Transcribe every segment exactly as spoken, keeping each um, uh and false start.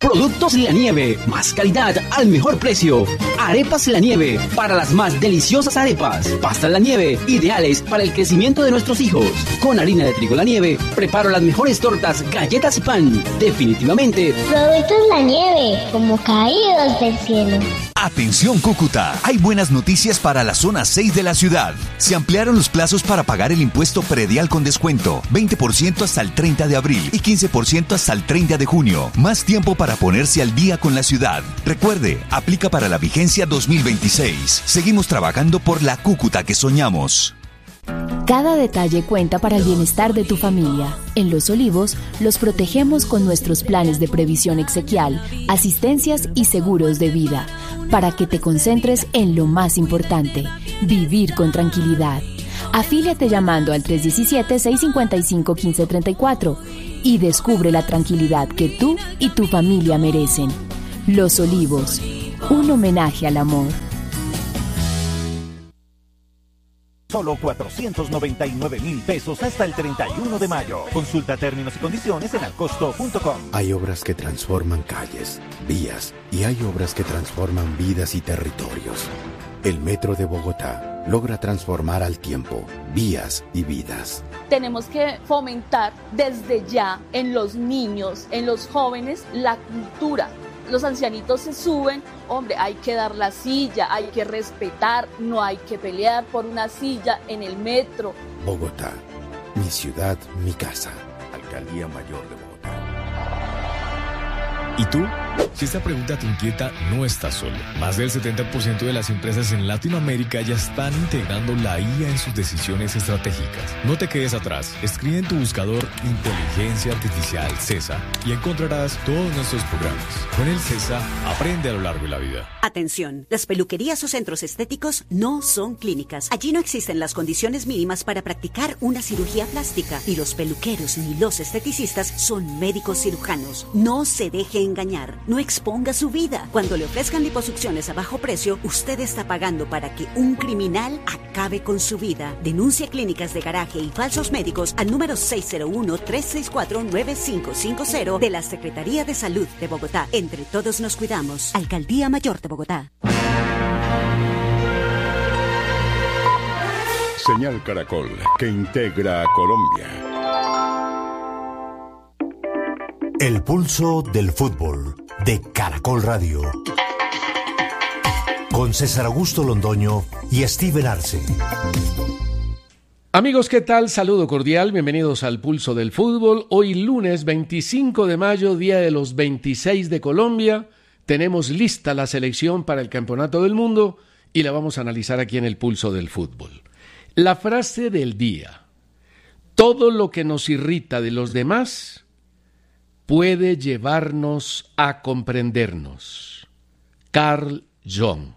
Productos La Nieve, más calidad al mejor precio. Arepas La Nieve, para las más deliciosas arepas. Pastas La Nieve, ideales para el crecimiento de nuestros hijos. Con harina de trigo La Nieve, preparo las mejores tortas, galletas y pan. Definitivamente. Productos La Nieve, como caídos del cielo. Atención Cúcuta, hay buenas noticias para la zona seis de la ciudad. Se ampliaron los plazos para pagar el impuesto predial con descuento, veinte por ciento hasta el treinta de abril y quince por ciento hasta el treinta de junio. Más tiempo para ponerse al día con la ciudad. Recuerde, aplica para la vigencia dos mil veintiséis. Seguimos trabajando por la Cúcuta que soñamos. Cada detalle cuenta para el bienestar de tu familia. En Los Olivos, los protegemos con nuestros planes de previsión exequial, asistencias y seguros de vida, para que te concentres en lo más importante, vivir con tranquilidad. Afíliate llamando al tres uno siete, seis cinco cinco, uno cinco tres cuatro y descubre la tranquilidad que tú y tu familia merecen. Los Olivos, un homenaje al amor. Solo cuatrocientos noventa y nueve mil pesos hasta el treinta y uno de mayo. Consulta términos y condiciones en alcosto punto com. Hay obras que transforman calles, vías, y hay obras que transforman vidas y territorios. El Metro de Bogotá logra transformar al tiempo vías y vidas. Tenemos que fomentar desde ya en los niños, en los jóvenes, la cultura. Los ancianitos se suben, hombre, hay que dar la silla, hay que respetar, no hay que pelear por una silla en el metro. Bogotá, mi ciudad, mi casa. Alcaldía Mayor de Bogotá. ¿Y tú? Si esta pregunta te inquieta, no estás solo. Más del setenta por ciento de las empresas en Latinoamérica ya están integrando la I A en sus decisiones estratégicas. No te quedes atrás. Escribe en tu buscador Inteligencia Artificial CESA y encontrarás todos nuestros programas. Con el CESA, aprende a lo largo de la vida. Atención, las peluquerías o centros estéticos no son clínicas. Allí no existen las condiciones mínimas para practicar una cirugía plástica. Y los peluqueros ni los esteticistas son médicos cirujanos. No se deje engañar. No exponga su vida. Cuando le ofrezcan liposucciones a bajo precio, usted está pagando para que un criminal acabe con su vida. Denuncia clínicas de garaje y falsos médicos al número seis cero uno, tres seis cuatro, nueve cinco cinco cero de la Secretaría de Salud de Bogotá. Entre todos nos cuidamos. Alcaldía Mayor de Bogotá. Señal Caracol, que integra a Colombia. El pulso del fútbol de Caracol Radio. Con César Augusto Londoño y Steven Arce. Amigos, ¿qué tal? Saludo cordial, bienvenidos al Pulso del Fútbol. Hoy lunes veinticinco de mayo, día de los veintiséis de Colombia. Tenemos lista la selección para el Campeonato del Mundo y la vamos a analizar aquí en el Pulso del Fútbol. La frase del día: todo lo que nos irrita de los demás puede llevarnos a comprendernos. Carl Jung.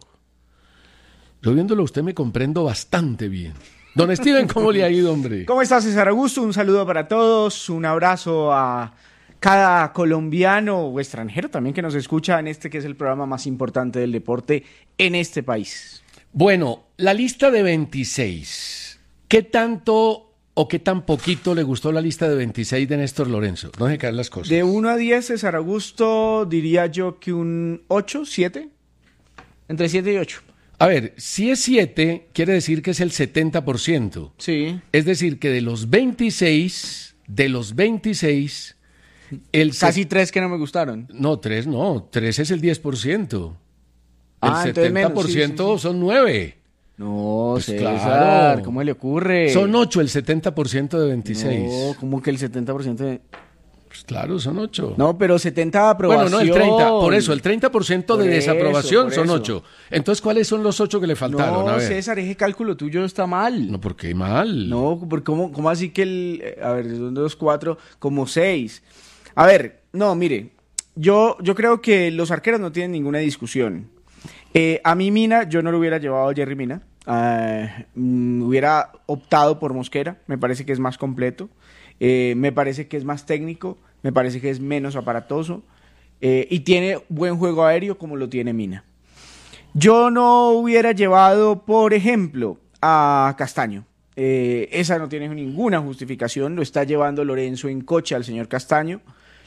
Yo viéndolo usted me comprendo bastante bien. Don Steven, ¿cómo le ha ido, hombre? ¿Cómo estás, César Augusto? Un saludo para todos, un abrazo a cada colombiano o extranjero también que nos escucha en este que es el programa más importante del deporte en este país. Bueno, la lista de veintiséis. ¿Qué tanto o qué tan poquito le gustó la lista de veintiséis de Néstor Lorenzo? No dejen caer las cosas. De uno a diez, César Augusto, diría yo que un ocho, siete. Entre siete y ocho. A ver, si es siete, quiere decir que es el setenta por ciento. Sí. Es decir, que de los veintiséis, de los veintiséis... El Casi set... tres que no me gustaron. No, tres no, tres es el diez por ciento. Ah, el setenta por ciento sí, sí, sí. Son nueve. No, pues César, claro. ¿Cómo le ocurre? Son ocho el setenta por ciento de veintiséis. No, ¿cómo que el setenta por ciento de...? Pues claro, son ocho. No, pero setenta de aprobación. Bueno, no, el treinta, por eso, el treinta por ciento de por desaprobación eso, son eso. ocho. Entonces, ¿cuáles son los ocho que le faltaron? No, a ver. César, ese cálculo tuyo está mal. No, ¿por qué mal? No, porque ¿cómo, cómo así que el... A ver, son dos, cuatro, como seis. A ver, no, mire, yo, yo creo que los arqueros no tienen ninguna discusión. Eh, a mí Mina, yo no lo hubiera llevado a Jerry Mina. Uh, mm, hubiera optado por Mosquera, me parece que es más completo. Eh, me parece que es más técnico, me parece que es menos aparatoso eh, y tiene buen juego aéreo como lo tiene Mina. Yo no hubiera llevado, por ejemplo, a Castaño. Eh, esa no tiene ninguna justificación, lo está llevando Lorenzo en coche al señor Castaño.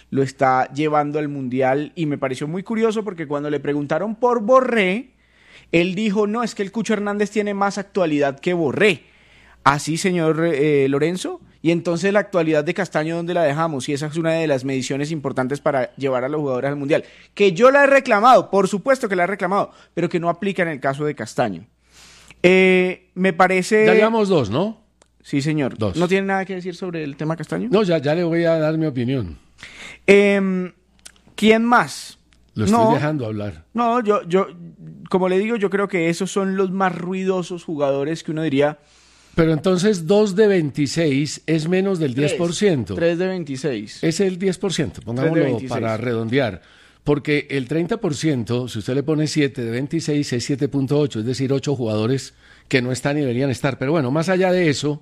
lo está llevando al Mundial y me pareció muy curioso porque cuando le preguntaron por Borré, él dijo, no, es que el Cucho Hernández tiene más actualidad que Borré. Así, señor eh, Lorenzo, y entonces la actualidad de Castaño, ¿dónde la dejamos? Y esa es una de las mediciones importantes para llevar a los jugadores al Mundial. Que yo la he reclamado, por supuesto que la he reclamado, pero que no aplica en el caso de Castaño. Eh, me parece... Ya llevamos dos, ¿no? Sí, señor. Dos. ¿No tiene nada que decir sobre el tema Castaño? No, ya, ya le voy a dar mi opinión. Eh, ¿Quién más? Lo estoy no, dejando hablar. No, yo, yo, como le digo, yo creo que esos son los más ruidosos jugadores que uno diría... Pero entonces dos de veintiséis es menos del diez por ciento. tres de veintiséis. Es el diez por ciento, pongámoslo para redondear. Porque el treinta por ciento, si usted le pone siete de veintiséis, es siete punto ocho, es decir, ocho jugadores que no están y deberían estar. Pero bueno, más allá de eso,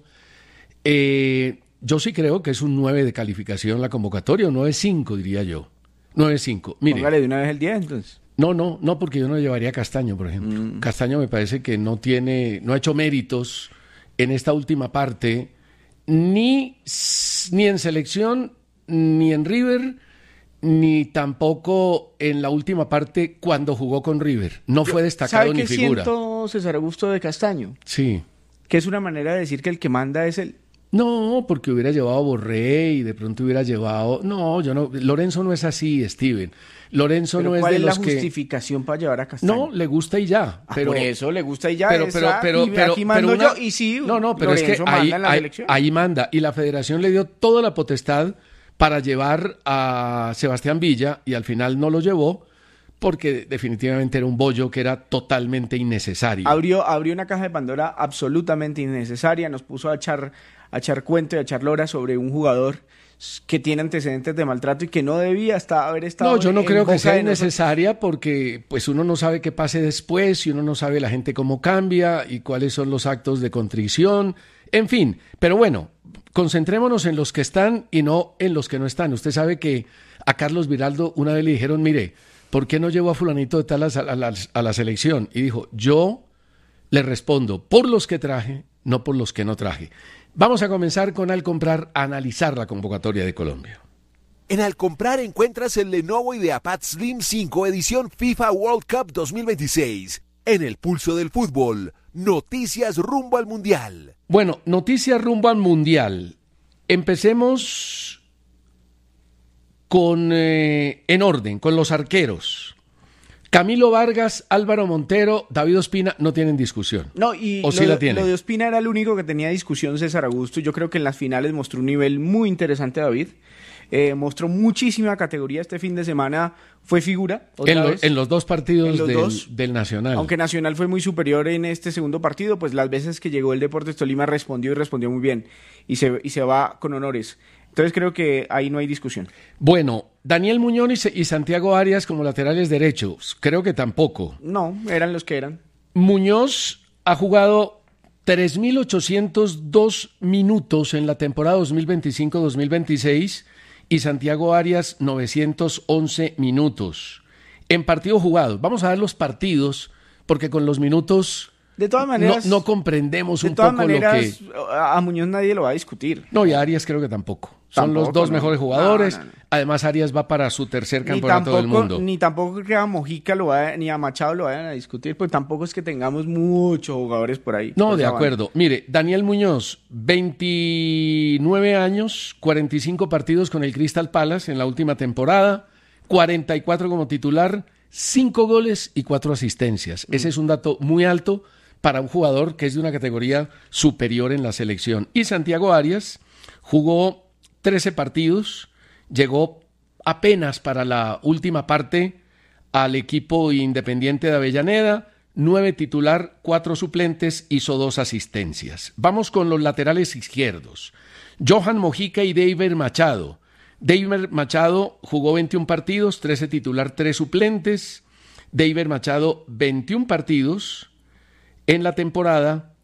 eh, yo sí creo que es un nueve de calificación la convocatoria, o nueve cinco diría yo. nueve cinco. Mire. Póngale de una vez el diez entonces. No, no, no, porque yo no llevaría a Castaño, por ejemplo. Mm. Castaño me parece que no tiene, no ha hecho méritos en esta última parte, ni, ni en selección, ni en River, ni tampoco en la última parte cuando jugó con River. No fue destacado ni figura. ¿Sabe qué siento, César Augusto, de Castaño? Sí. Que es una manera de decir que el que manda es él. No, porque hubiera llevado a Borré y de pronto hubiera llevado... No, yo no... Lorenzo no es así, Steven. Lorenzo pero no es ¿cuál de es los la que... justificación para llevar a Castaño? No, le gusta y ya. Pero, ah, por eso le gusta y ya. Pero, pero, esa, pero, y pero, aquí mando pero una... yo y sí, no, no, pero Lorenzo es que manda ahí, en la ahí, selección. ahí manda. Y la federación le dio toda la potestad para llevar a Sebastián Villa y al final no lo llevó porque definitivamente era un bollo que era totalmente innecesario. Abrió, abrió una caja de Pandora absolutamente innecesaria, nos puso a echar, a echar cuento y a echar lora sobre un jugador que tiene antecedentes de maltrato y que no debía estar, haber estado. No, yo no en creo que sea de innecesaria nosotros. Porque pues uno no sabe qué pase después y uno no sabe la gente cómo cambia y cuáles son los actos de contrición, en fin. Pero bueno, concentrémonos en los que están y no en los que no están. Usted sabe que a Carlos Viraldo una vez le dijeron, mire, ¿por qué no llevó a fulanito de tal a, a, la, a la selección? Y dijo, yo le respondo por los que traje, no por los que no traje. Vamos a comenzar con Al Comprar, a analizar la convocatoria de Colombia. En Al Comprar encuentras el Lenovo IdeaPad Slim cinco edición FIFA World Cup dos mil veintiséis. En el pulso del fútbol, noticias rumbo al Mundial. Bueno, noticias rumbo al Mundial. Empecemos con eh, en orden, con los arqueros. Camilo Vargas, Álvaro Montero, David Ospina no tienen discusión. No, y ¿O lo, sí la tienen? Lo de Ospina era el único que tenía discusión, César Augusto. Yo creo que en las finales mostró un nivel muy interesante David. Eh, mostró muchísima categoría este fin de semana. Fue figura. En, lo, en los dos partidos los del, dos, del Nacional. Aunque Nacional fue muy superior en este segundo partido, pues las veces que llegó el Deportes Tolima respondió y respondió muy bien. Y se, y se va con honores. Entonces creo que ahí no hay discusión. Bueno, Daniel Muñoz y Santiago Arias como laterales derechos, creo que tampoco. No, eran los que eran. Muñoz ha jugado tres mil ochocientos dos minutos en la temporada dos mil veinticinco dos mil veintiséis y Santiago Arias novecientos once minutos en partidos jugados. Vamos a ver los partidos porque con los minutos... De todas maneras, no, no comprendemos un de todas poco maneras, lo que... a Muñoz nadie lo va a discutir. No, y a Arias creo que tampoco. Son Tampoco, los dos no. mejores jugadores. No, no, no. Además, Arias va para su tercer Ni campeonato tampoco, del mundo. Ni tampoco que a Mojica lo vaya, ni a Machado lo vayan a discutir, pues tampoco es que tengamos muchos jugadores por ahí. No, por de esa acuerdo. banda. Mire, Daniel Muñoz, veintinueve años, cuarenta y cinco partidos con el Crystal Palace en la última temporada, cuarenta y cuatro como titular, cinco goles y cuatro asistencias. Mm. Ese es un dato muy alto para un jugador que es de una categoría superior en la selección. Y Santiago Arias jugó trece partidos, llegó apenas para la última parte al equipo Independiente de Avellaneda, nueve titular, cuatro suplentes, hizo dos asistencias. Vamos con los laterales izquierdos. Johan Mojica y Deiber Machado. Deiber Machado jugó veintiún partidos, trece titular, tres suplentes. Deiber Machado, veintiún partidos en la temporada,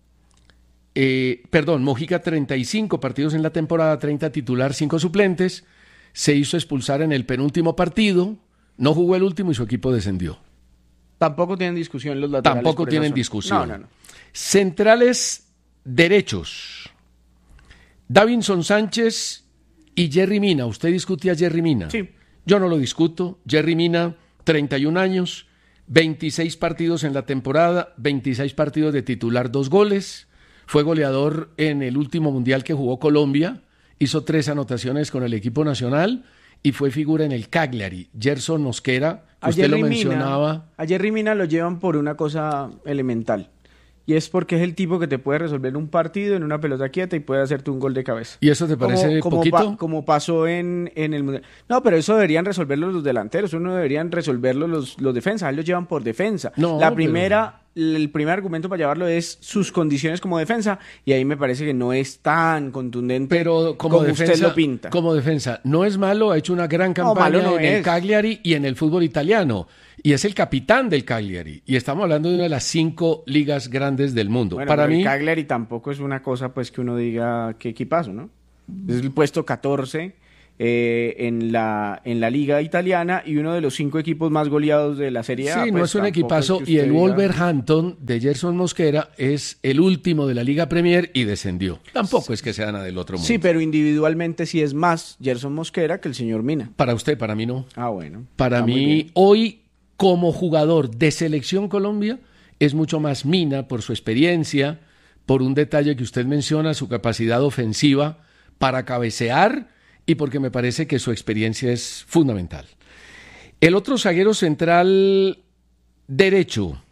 eh, perdón, Mojica treinta y cinco partidos en la temporada, treinta titular, cinco suplentes, se hizo expulsar en el penúltimo partido, no jugó el último y su equipo descendió. Tampoco tienen discusión los laterales. Tampoco tienen discusión. No, no, no. Centrales derechos. Davinson Sánchez Y Jerry Mina, ¿usted discute a Jerry Mina? Sí. Yo no lo discuto. Jerry Mina, treinta y un años, veintiséis partidos en la temporada, veintiséis partidos de titular, dos goles. Fue goleador en el último mundial que jugó Colombia, hizo tres anotaciones con el equipo nacional y fue figura en el Cagliari. Gerson Mosquera, que usted lo mencionaba. A Jerry Mina lo llevan por una cosa elemental. Y es porque es el tipo que te puede resolver un partido en una pelota quieta y puede hacerte un gol de cabeza. ¿Y eso te parece como, como poquito? Pa, como pasó en, en el Mundial. No, pero eso deberían resolverlo los delanteros, eso no deberían resolverlo los, los defensas, ellos llevan por defensa. No, La primera... pero... El primer argumento para llevarlo es sus condiciones como defensa y ahí me parece que no es tan contundente pero como, como defensa, usted lo pinta. Como defensa, no es malo, ha hecho una gran campaña no, no en es. el Cagliari y en el fútbol italiano y es el capitán del Cagliari y estamos hablando de una de las cinco ligas grandes del mundo. Bueno, Para pero mí, el Cagliari tampoco es una cosa pues que uno diga qué equipazo, ¿no? Es el puesto catorce eh, en la en la liga italiana y uno de los cinco equipos más goleados de la Serie A. Sí, pues, no es un equipazo es y el diga... Wolverhampton de Gerson Mosquera es el último de la Liga Premier y descendió. Tampoco es que sea nada del otro mundo. Sí, pero individualmente sí es más Gerson Mosquera que el señor Mina. Para usted, para mí no. Ah, bueno. Para mí, hoy, como jugador de Selección Colombia, es mucho más Mina por su experiencia, por un detalle que usted menciona, su capacidad ofensiva para cabecear y porque me parece que su experiencia es fundamental. El otro zaguero central derecho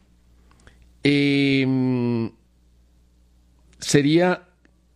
eh, sería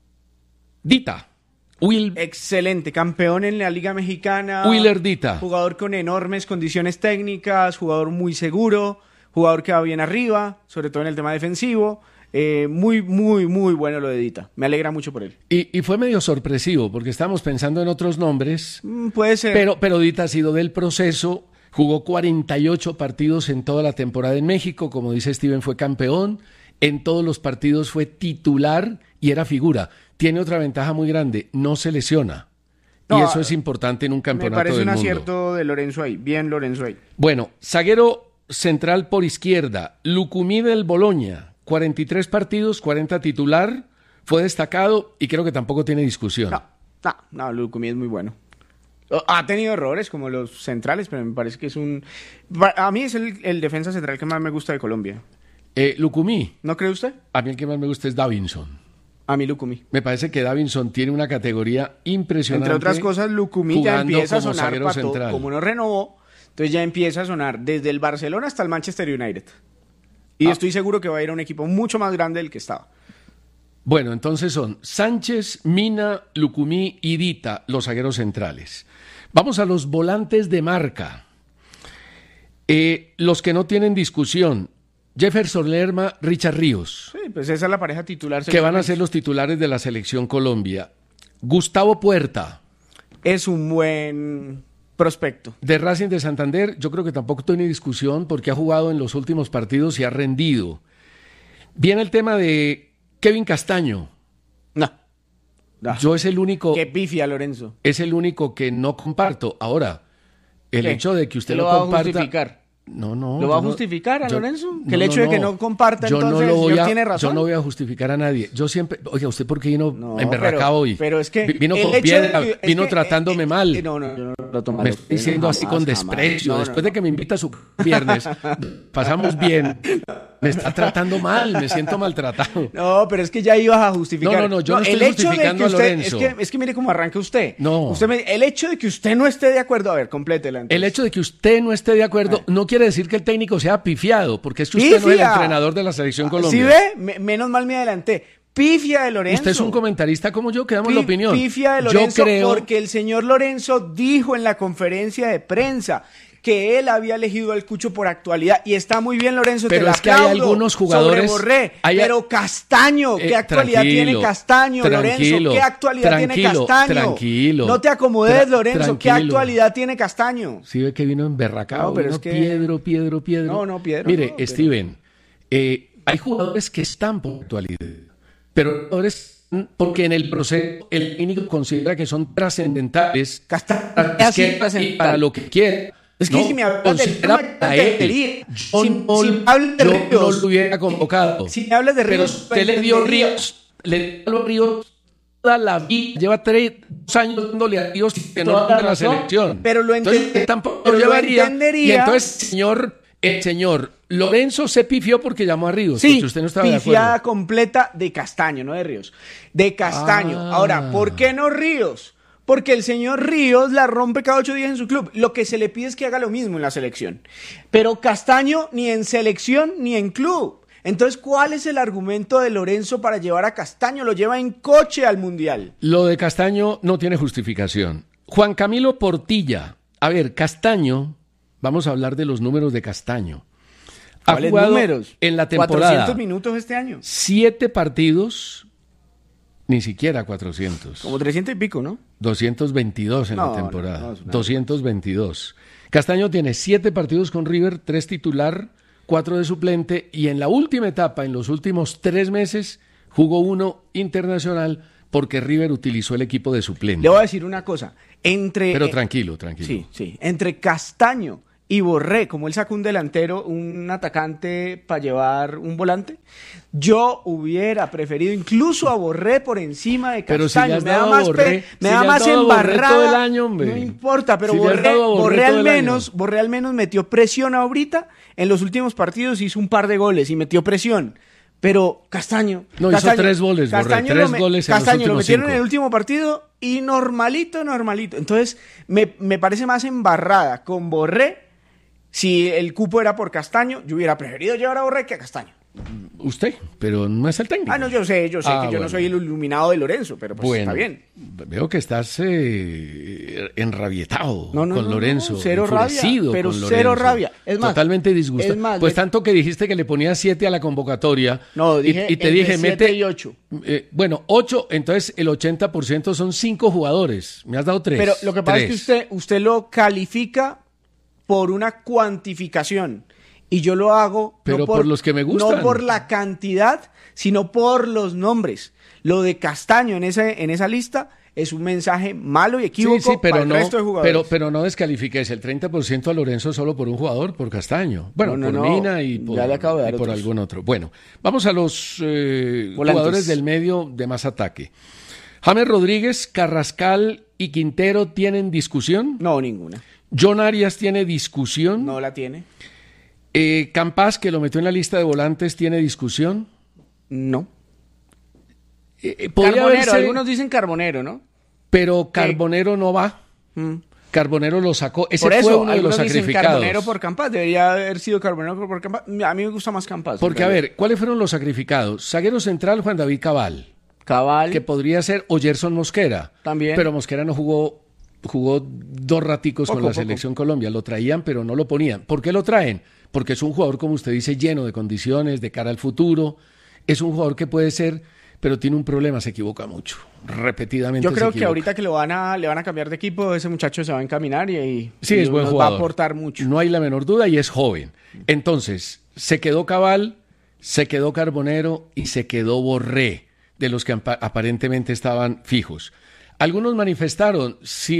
Dita. Will, Excelente, campeón en la Liga Mexicana. Willer Dita. Jugador con enormes condiciones técnicas, jugador muy seguro, jugador que va bien arriba, sobre todo en el tema defensivo. Eh, muy, muy, muy bueno lo de Dita. Me alegra mucho por él. Y, y fue medio sorpresivo, porque estábamos pensando en otros nombres. Mm, puede ser. Pero, pero Dita ha sido del proceso, jugó cuarenta y ocho partidos en toda la temporada en México, como dice Steven, fue campeón, en todos los partidos fue titular y era figura. Tiene otra ventaja muy grande, no se lesiona. No, y eso es importante en un campeonato del mundo. Me parece un acierto de Lorenzo ahí, bien Lorenzo ahí. Bueno, zaguero central por izquierda, Lucumí del Bologna. cuarenta y tres partidos, cuarenta titular, fue destacado y creo que tampoco tiene discusión. No, no, no, Lucumí es muy bueno. Ha tenido errores como los centrales, pero me parece que es un... A mí es el, el defensa central que más me gusta de Colombia. Eh, Lucumí. ¿No cree usted? A mí el que más me gusta es Davinson. A mí Lucumí. Me parece que Davinson tiene una categoría impresionante. Entre otras cosas, Lucumí ya empieza a sonar para central. todo. Como no renovó, entonces ya empieza a sonar desde el Barcelona hasta el Manchester United. Y ah. estoy seguro que va a ir a un equipo mucho más grande del que estaba. Bueno, entonces son Sánchez, Mina, Lucumí y Dita, los zagueros centrales. Vamos a los volantes de marca. Eh, los que no tienen discusión, Jefferson Lerma, Richard Ríos. Sí, pues esa es la pareja titular. Que van a ser los titulares de la Selección Colombia. Gustavo Puerta. Es un buen... prospecto. De Racing de Santander, yo creo que tampoco tiene discusión porque ha jugado en los últimos partidos y ha rendido. Viene el tema de Kevin Castaño. No. no. Yo es el único... Qué pifia, Lorenzo. Es el único que no comparto. Ahora, el ¿Qué? hecho de que usted lo, lo va comparta... A justificar? No, no. ¿Lo va a no, justificar a yo, Lorenzo? No, que el hecho no, de que no comparta, yo entonces, no lo voy el señor a, tiene razón. Yo no voy a justificar a nadie. Yo siempre... Oiga, ¿usted por qué vino no, emberracado hoy? Pero es que... Vino con piedra, que, vino que, tratándome eh, mal. Eh, no, no, yo no lo tomo. Me estoy diciendo así con desprecio. No, no, Después no. de que me invita a su viernes, pasamos bien. Me está tratando mal, me siento maltratado. No, pero es que ya ibas a justificar. No, no, no, yo no, no estoy el hecho justificando de que usted, a Lorenzo. Es que, es que mire cómo arranca usted. No. Usted me, el hecho de que usted no esté de acuerdo, a ver, complétela. El hecho de que usted no esté de acuerdo eh. no quiere decir que el técnico sea pifiado, porque es que usted Pifia. no es el entrenador de la Selección Colombia. ¿Sí ve? Me, menos mal me adelanté. Pifia de Lorenzo. Usted es un comentarista como yo, que damos P- la opinión. Pifia de Lorenzo, yo creo... porque el señor Lorenzo dijo en la conferencia de prensa que él había elegido al Cucho por actualidad, y está muy bien, Lorenzo, pero te es que hay algunos jugadores... Borré, hay... Pero Castaño, ¿qué eh, actualidad tiene Castaño, Lorenzo? ¿Qué actualidad tiene Castaño? Tranquilo. No te acomodes, tra- Lorenzo, tranquilo. ¿qué actualidad tiene Castaño? Sí ve que vino emberracado, no, pero no, es que... Piedro, Piedro, Piedro. No, no, Piedro. Mire, no, pero... Steven, eh, hay jugadores que están por actualidad, pero jugadores... porque en el proceso el técnico considera que son trascendentales para lo que quiere. Es que no, si me hablas de él, yo, si, no, si me hablas de yo Ríos, no lo hubiera convocado. Si me hablas de Ríos, pero usted le dio Ríos, le dio los Ríos toda la vida, lleva tres años dándole a Dios que no Toda en la razón, selección. pero lo enten- entonces, tampoco pero lo lo llevaría. entendería. Y entonces, señor, el señor Lorenzo se pifió porque llamó a Ríos, Sí, porque usted no estaba de pifiada acuerdo. completa de Castaño, no de Ríos. De Castaño. Ah. Ahora, ¿por qué no Ríos? Porque el señor Ríos la rompe cada ocho días en su club. Lo que se le pide es que haga lo mismo en la selección. Pero Castaño ni en selección ni en club. Entonces, ¿cuál es el argumento de Lorenzo para llevar a Castaño? Lo lleva en coche al Mundial. Lo de Castaño no tiene justificación. Juan Camilo Portilla. A ver, Castaño, vamos a hablar de los números de Castaño. Ha ¿Cuáles jugado números? en la temporada cuatrocientos minutos este año. siete partidos, ni siquiera cuatrocientos. Como trescientos y pico, ¿no? doscientos veintidós en No, la temporada. no, no, es una- doscientos veintidós. Castaño tiene siete partidos con River, tres titular, cuatro de suplente, y en la última etapa, en los últimos tres meses, jugó uno internacional porque River utilizó el equipo de suplente. Le voy a decir una cosa. Entre, Pero eh, tranquilo, tranquilo. Sí, sí. Entre Castaño y Borré, como él sacó un delantero, un atacante para llevar un volante, yo hubiera preferido incluso a Borré por encima de Castaño. Pero si le has me da dado a más, Borré, pe- me si da le has más dado a Borré embarrada. todo el año, hombre. No importa, pero Si le has Borré, dado a Borré Borré todo al el menos, año. Borré al menos metió presión ahorita. En los últimos partidos hizo un par de goles y metió presión. Pero Castaño. No, hizo Castaño- tres goles, Borré, Castaño tres lo me- goles en los Castaño lo últimos metieron cinco. en el último partido y normalito, normalito. Entonces, me, me parece más embarrada con Borré. Si el cupo era por Castaño, yo hubiera preferido llevar a Borré que a Castaño. Usted, pero no es el técnico. Ah, no, yo sé, yo sé Ah, que yo bueno. no soy el iluminado de Lorenzo, pero pues Bueno, está bien. Veo que estás eh, enrabietado No, no, con no, no, Lorenzo. cero rabia, enfurecido pero con cero Lorenzo. rabia. Es más, Totalmente disgustado. es más, pues le- tanto que dijiste que le ponías siete a la convocatoria. No, y- dije y, te entre dije, siete mete. y ocho. eh, bueno, ocho, entonces el ochenta por ciento son cinco jugadores. Me has dado tres. Pero lo que pasa Tres. es que usted, usted lo califica por una cuantificación. Y yo lo hago Pero no por los que me gustan. No por la cantidad, sino por los nombres. Lo de Castaño en, ese, en esa lista es un mensaje malo y equívoco Sí, sí, pero para no, el resto de jugadores. pero, pero no descalifiques el treinta por ciento a Lorenzo solo por un jugador, por Castaño. Bueno, No, no, por no. Mina y por, Ya le acabo de dar y por otros. algún otro. Bueno, vamos a los eh, Volantes. jugadores del medio de más ataque. James Rodríguez, Carrascal y Quintero tienen discusión. No, ninguna. John Arias tiene discusión. No la tiene. Eh, Campas, que lo metió en la lista de volantes, tiene discusión. No. Eh, eh, podría Carbonero, haberse- algunos dicen Carbonero, ¿no? pero Carbonero no va. Mm. Carbonero lo sacó. Ese Por eso, fue uno de los algunos dicen sacrificados. Carbonero por Campas, debería haber sido Carbonero por Campas. A mí me gusta más Campas. Porque, a ver, ¿cuáles fueron los sacrificados? Zaguero central, Juan David Cabal. Cabal. Que podría ser o Gerson Mosquera. También. Pero Mosquera no jugó, jugó dos raticos Poco, con la poco. selección Colombia. Lo traían, pero no lo ponían. ¿Por qué lo traen? Porque es un jugador, como usted dice, lleno de condiciones, de cara al futuro. Es un jugador que puede ser, pero tiene un problema, se equivoca mucho. Repetidamente Yo se creo que equivoca. ahorita que lo van a, le van a cambiar de equipo, ese muchacho se va a encaminar y, y Sí, y es buen nos jugador. va a aportar mucho. No hay la menor duda y es joven. Entonces, se quedó Cabal, se quedó Carbonero y se quedó Borré, de los que apa- aparentemente estaban fijos. Algunos manifestaron,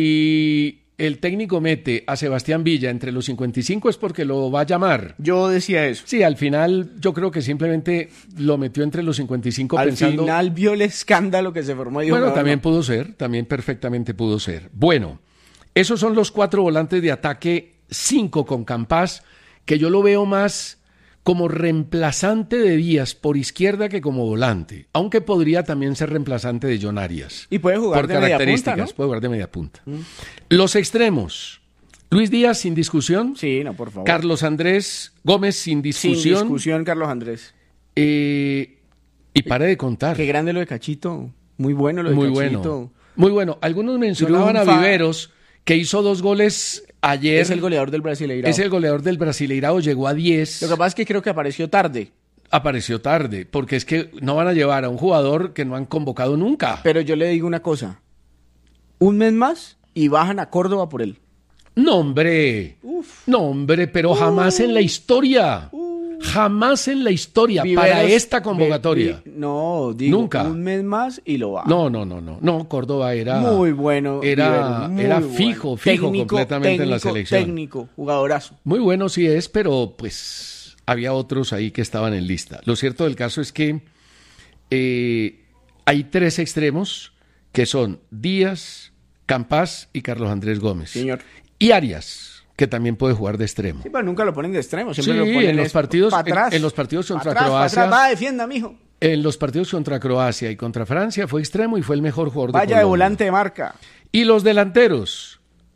si el técnico mete a Sebastián Villa entre los cincuenta y cinco es porque lo va a llamar. Yo decía eso. Sí, al final yo creo que simplemente lo metió entre los cincuenta y cinco Al pensando... final vio el escándalo que se formó y dijo, Bueno, no, también no. pudo ser, también perfectamente pudo ser. Bueno, esos son los cuatro volantes de ataque, cinco con Campas, que yo lo veo más como reemplazante de Díaz por izquierda que como volante, aunque podría también ser reemplazante de John Arias. Y puede jugar por de media características, punta, ¿no? puede jugar de media punta. Los extremos, Luis Díaz sin discusión. Sí, no, por favor. Carlos Andrés Gómez sin discusión. Sin discusión, Carlos Andrés. Eh, y pare de contar. Qué grande lo de Cachito. Muy bueno lo de Muy Cachito. bueno. Muy bueno. Algunos mencionaban a Triunfa. Viveros, que hizo dos goles ayer. Es el goleador del Brasileirao. Es el goleador del Brasileirao, llegó a diez. Lo que pasa es que creo que apareció tarde. Apareció tarde, porque es que no van a llevar a un jugador que no han convocado nunca. Pero yo le digo una cosa. Un mes más y bajan a Córdoba por él. No, hombre. No, hombre, pero jamás en la historia. Jamás en la historia para Viveros- esta convocatoria. Vi- vi- no, digo, Nunca. un mes más y lo bajan. No, no, no, no. No, Córdoba era Muy bueno. Era, Viveros, muy era bueno. fijo, fijo Técnico, completamente en la técnico, selección. Técnico, jugadorazo. Muy bueno sí es, pero pues había otros ahí que estaban en lista. Lo cierto del caso es que eh, hay tres extremos que son Díaz, Campás y Carlos Andrés Gómez. Señor. Y Arias, que también puede jugar de extremo. Sí, pero nunca lo ponen de extremo, siempre sí, lo ponen en los partidos, para atrás. En, en los partidos contra pa atrás, Croacia. Pa atrás, va, defienda, mijo. En los partidos contra Croacia y contra Francia fue extremo y fue el mejor jugador de Vaya Colombia. de volante de marca. Y los delanteros,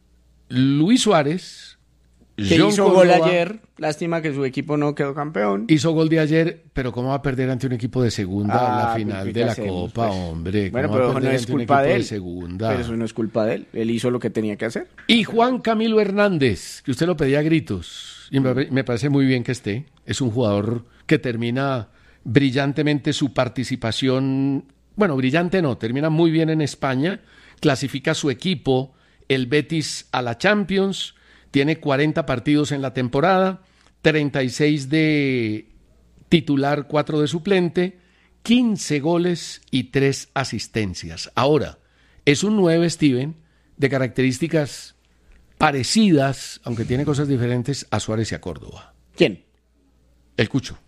Luis Suárez, que John hizo Córdoba, gol ayer. Lástima que su equipo no quedó campeón. Hizo gol de ayer, pero ¿cómo va a perder ante un equipo de segunda ah, en la final de la hacemos, Copa, pues? hombre? Bueno, pero no es culpa de él. De segunda? Pero eso no es culpa de él. Él hizo lo que tenía que hacer. Y Juan Camilo Hernández, que usted lo pedía a gritos, y me, me parece muy bien que esté. Es un jugador que termina brillantemente su participación. Bueno, brillante no, termina muy bien en España. Clasifica su equipo, el Betis, a la Champions. Tiene cuarenta partidos en la temporada, treinta y seis de titular, cuatro de suplente, quince goles y tres asistencias. Ahora, es un nueve, Steven, de características parecidas, aunque tiene cosas diferentes, a Suárez y a Córdoba. ¿Quién? El Cucho.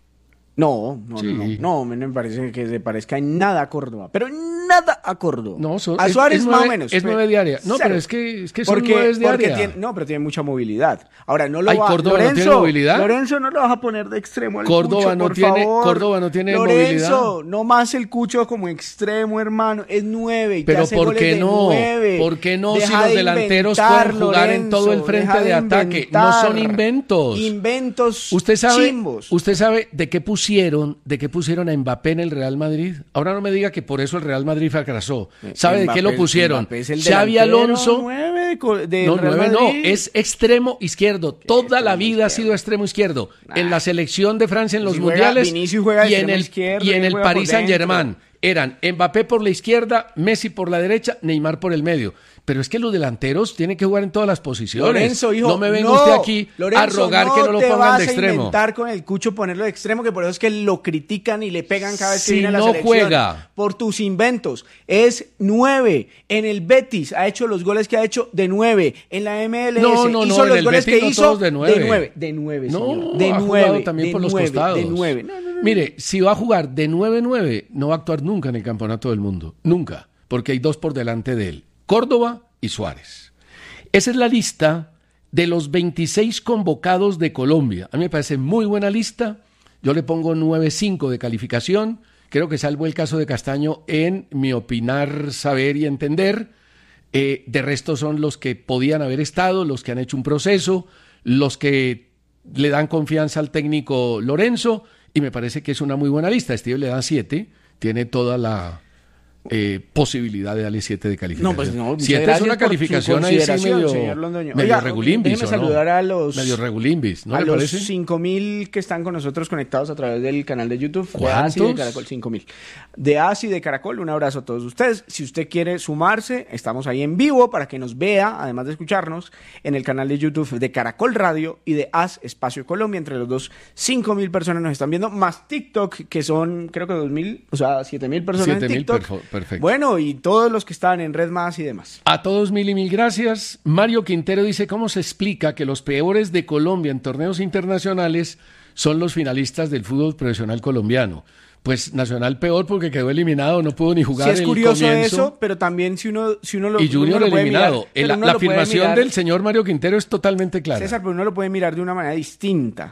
No, no, Sí. no, no, no, me me parece que se parezca en nada a Córdoba, pero nada a Córdoba. No, son- a es- Suárez es más nueve- o menos. es pero- nueve de área. No, cero. pero es que- es que son porque, nueves de porque área. Tiene, no, pero tiene mucha movilidad. Ahora, no lo Ay, va... ¿Córdoba no Lorenzo, tiene movilidad? Lorenzo, no lo vas a poner de extremo al Córdoba Cucho, no por tiene- favor. Córdoba no tiene Lorenzo, movilidad. no más el Cucho como extremo, hermano. Es nueve y te Pero hace ¿por goles qué de no? nueve. ¿Por qué no si Deja los de delanteros inventar, pueden jugar en todo el Lorenzo, frente deja de ataque? No inventar. son inventos. Inventos ¿Usted sabe, chimbos. ¿Usted sabe de qué pusieron, de qué pusieron a Mbappé en el Real Madrid? Ahora no me diga que por eso el Real Madrid fracasó. ¿Sabe de qué lo Mbappé- pusieron? Mbappé es el Xavi delantero Alonso. nueve de co- del No, Real nueve no, Madrid. es extremo izquierdo. Toda la vida ha sido extremo izquierdo. En la selección de Francia en los Si juega- mundiales Vinicius juega de y en extremo el, izquierdo, y en él el juega por Paris Saint-Germain. Eran Mbappé por la izquierda, Messi por la derecha, Neymar por el medio. Pero es que los delanteros tienen que jugar en todas las posiciones. Lorenzo, hijo, no me venga no, usted aquí Lorenzo, a rogar no que no lo te pongan vas de a extremo. inventar con el Cucho ponerlo de extremo, que por eso es que lo critican y le pegan cada vez que Si viene a la no selección. juega. Por tus inventos. Es nueve. En el Betis ha hecho los goles que ha hecho de nueve. En la M L S No, no, no, hizo en los el goles Betis que no hizo todos de nueve. de nueve. De nueve, No, señor. De ha nueve. jugado también de por los nueve, costados. De nueve. No, no, no. Mire, si va a jugar de nueve nueve, no va a actuar nunca en el campeonato del mundo. Nunca. Porque hay dos por delante de él. Córdoba y Suárez. Esa es la lista de los veintiséis convocados de Colombia. A mí me parece muy buena lista. Yo le pongo nueve cinco de calificación. Creo que salvo el caso de Castaño en mi opinar, saber y entender. Eh, de resto son los que podían haber estado, los que han hecho un proceso, los que le dan confianza al técnico Lorenzo, y me parece que es una muy buena lista. Steve le da siete, tiene toda la eh, posibilidad de darle siete de calificación. No, pues no, muchas siete es gracias una por su calificación ahí sí consideración, medio, señor Londoño. medio Oiga, regulimbis, déjeme ¿o no? saludar a los- Medio regulimbis, ¿no a le los parece? cinco mil que están con nosotros conectados a través del canal de YouTube. De ¿Cuántos? A S I de Caracol, cinco mil. De A S I de Caracol, un abrazo a todos ustedes. Si usted quiere sumarse, estamos ahí en vivo para que nos vea, además de escucharnos, en el canal de YouTube de Caracol Radio y de A S Espacio Colombia. Entre los dos, cinco mil personas nos están viendo, más TikTok, que son creo que dos mil, o sea, siete mil personas siete en mil, TikTok. perfo- perfecto. Bueno, y todos los que están en Red Más y demás. A todos mil y mil gracias. Mario Quintero dice, ¿cómo se explica que los peores de Colombia en torneos internacionales son los finalistas del fútbol profesional colombiano? Pues Nacional peor porque quedó eliminado, no pudo ni jugar Sí es el curioso comienzo. eso, pero también si uno, si uno lo Y Junior uno lo puede eliminado. mirar, El- pero la uno la lo puede afirmación mirar- del señor Mario Quintero es totalmente clara. César, pero uno lo puede mirar de una manera distinta.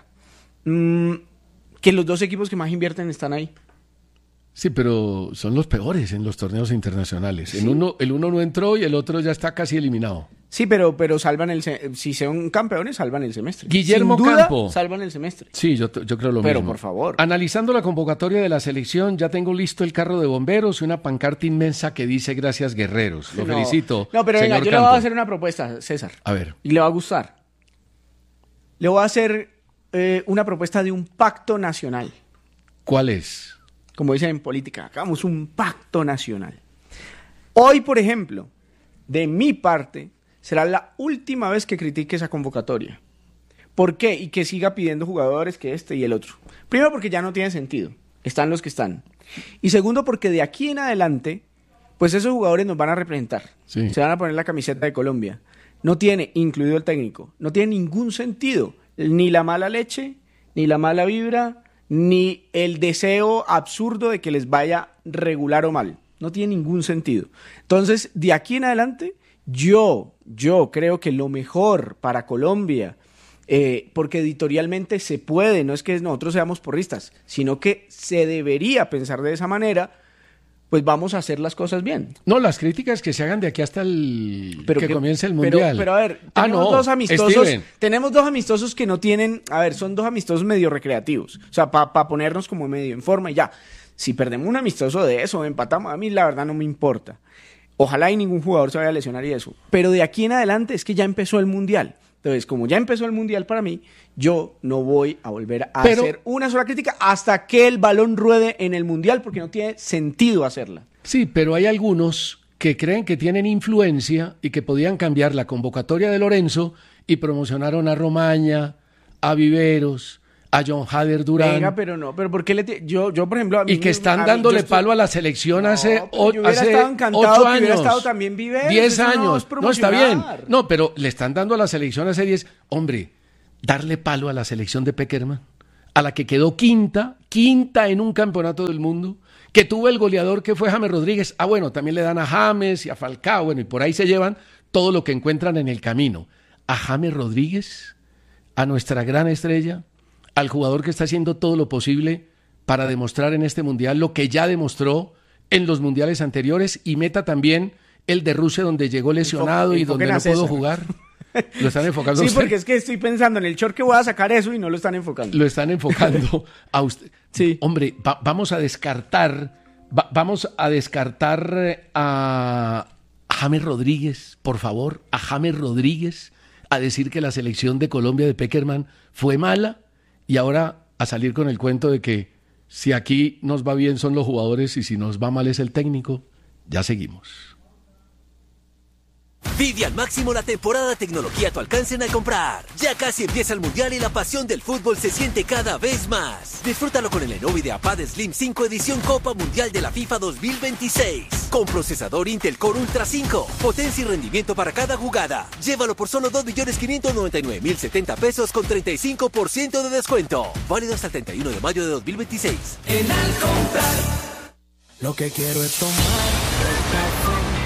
Mm, que los dos equipos que más invierten están ahí. Sí, pero son los peores en los torneos internacionales. En Sí. uno, el uno no entró y el otro ya está casi eliminado. Sí, pero, pero salvan el se- si son campeones, salvan el semestre. Guillermo Sin duda, Campo. salvan el semestre. Sí, yo, yo creo lo Pero, mismo. por favor. Analizando la convocatoria de la selección, ya tengo listo el carro de bomberos y una pancarta inmensa que dice gracias guerreros. Lo No. felicito. No, pero venga, señor yo le Campo. voy a hacer una propuesta, César. A ver. Y le va a gustar. Le voy a hacer eh, una propuesta de un pacto nacional. ¿Cuál es? Como dicen en política, hagamos un pacto nacional. Hoy, por ejemplo, de mi parte, será la última vez que critique esa convocatoria. ¿Por qué? Y que siga pidiendo jugadores que este y el otro. Primero, porque ya no tiene sentido. Están los que están. Y segundo, porque de aquí en adelante, pues esos jugadores nos van a representar. Sí. Se van a poner la camiseta de Colombia. No tiene, incluido el técnico, no tiene ningún sentido. Ni la mala leche, ni la mala vibra, ni el deseo absurdo de que les vaya regular o mal. no tiene ningún sentido. Entonces, de aquí en adelante, yo, yo creo que lo mejor para Colombia, eh, porque editorialmente se puede, no es que nosotros seamos porristas, sino que se debería pensar de esa manera, pues vamos a hacer las cosas bien. No, las críticas que se hagan de aquí hasta el pero que, que comience el Mundial. Pero, pero a ver, tenemos, ah, no, dos amistosos, Steven. tenemos dos amistosos que no tienen, a ver, son dos amistosos medio recreativos, o sea, para pa ponernos como medio en forma y ya. Si perdemos un amistoso de eso, empatamos, a mí la verdad no me importa. Ojalá y ningún jugador se vaya a lesionar y eso. Pero de aquí en adelante es que ya empezó el Mundial. Entonces, como ya empezó el Mundial para mí, yo no voy a volver a Pero, hacer una sola crítica hasta que el balón ruede en el Mundial, porque no tiene sentido hacerla. Sí, pero hay algunos que creen que tienen influencia y que podían cambiar la convocatoria de Lorenzo y promocionaron a Romaña, a Viveros, a John Hader Durán. Venga, pero no, pero ¿por qué le yo, yo por ejemplo... A mí y que están a mí, dándole estoy... palo a la selección no, hace, o, yo hace ocho años. Hubiera estado también Viveros, diez años. No, no, está bien. No, pero le están dando a la selección hace diez. Hombre, darle palo a la selección de Pekerman, a la que quedó quinta, quinta en un campeonato del mundo, que tuvo el goleador que fue James Rodríguez. Ah, bueno, también le dan a James y a Falcao, bueno, y por ahí se llevan todo lo que encuentran en el camino. A James Rodríguez, a nuestra gran estrella, al jugador que está haciendo todo lo posible para demostrar en este Mundial lo que ya demostró en los mundiales anteriores, y meta también el de Rusia, donde llegó lesionado Enfo- y donde no pudo jugar. Lo están enfocando. Sí, usted. Porque es que estoy pensando en el short que voy a sacar eso y no lo están enfocando. Lo están enfocando a usted. Sí. Hombre, va, vamos a descartar, va, vamos a descartar a James Rodríguez, por favor, a James Rodríguez, a decir que la selección de Colombia de Pekerman fue mala, y ahora a salir con el cuento de que si aquí nos va bien son los jugadores y si nos va mal es el técnico. Ya seguimos. Vive al máximo la temporada de tecnología a tu alcance en Al Comprar. Ya casi empieza el Mundial y la pasión del fútbol se siente cada vez más. Disfrútalo con el Lenovo IdeaPad Slim cinco edición Copa Mundial de la FIFA dos mil veintiséis. Con procesador Intel Core Ultra cinco, potencia y rendimiento para cada jugada. Llévalo por solo dos millones quinientos noventa y nueve mil setenta pesos con treinta y cinco por ciento de descuento. Válido hasta el treinta y uno de mayo de dos mil veintiséis. En Al Comprar, lo que quiero es tomar el café